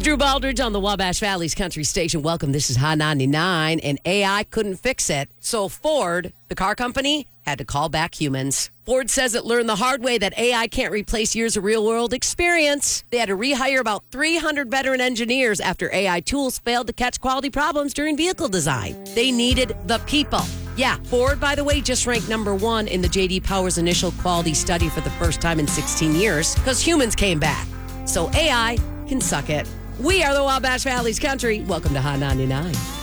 Drew Baldridge on the Wabash Valley's Country Station. Welcome. This is Hot 99, and AI couldn't fix it. So Ford, the car company, had to call back humans. Ford says it learned the hard way that AI can't replace years of real-world experience. They had to rehire about 300 veteran engineers after AI tools failed to catch quality problems during vehicle design. They needed the people. Yeah, Ford, by the way, just ranked number 1 in the J.D. Power's initial quality study for the first time in 16 years because humans came back. So AI can suck it. We are the Wabash Valley's Country. Welcome to Hot 99.